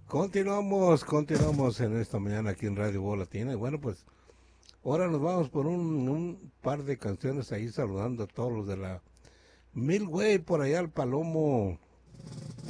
Continuamos en esta mañana aquí en Radio Voz Latina. Y bueno, pues ahora nos vamos por un par de canciones ahí saludando a todos los de la Milway, por allá al Palomo,